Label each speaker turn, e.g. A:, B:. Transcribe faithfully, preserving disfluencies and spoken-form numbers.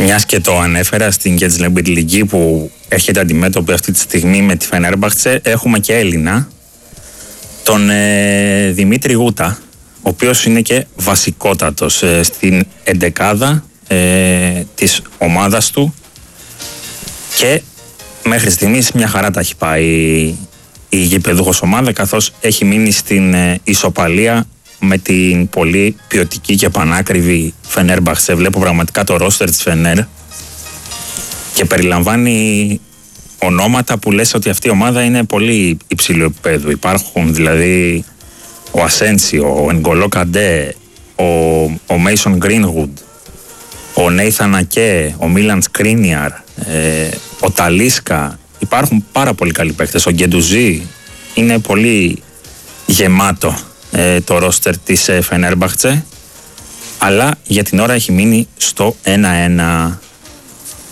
A: Μιας και το ανέφερα στην Κετζλεμπιτλική που έρχεται αντιμέτωπη αυτή τη στιγμή με τη Φενέρμπαχτσε, έχουμε και Έλληνα, τον ε, Δημήτρη Γούτα, ο οποίος είναι και βασικότατος ε, στην εντεκάδα ε, της ομάδας του και μέχρι στιγμής μια χαρά τα έχει πάει η γηπεδούχος ομάδα, καθώς έχει μείνει στην ε, ισοπαλία με την πολύ ποιοτική και πανάκριβη Φενέρμπαχτσε. Βλέπω πραγματικά το ρόστερ της Φενέρ και περιλαμβάνει ονόματα που λες ότι αυτή η ομάδα είναι πολύ υψηλού επίπεδου. Υπάρχουν δηλαδή ο Ασένσιο, ο Ενγκολό Καντέ, ο, ο Μέισον Γκρίνγουντ, ο Νέιθαν Ακέ, ο Μίλαν Σκρίνιαρ, ε, ο Ταλίσκα. Υπάρχουν πάρα πολύ καλοί παίκτες. Ο Γκεντουζή. Είναι πολύ γεμάτο ε, το ρόστερ της ε, Φενέρμπαχτσε, αλλά για την ώρα έχει μείνει στο ένα ένα.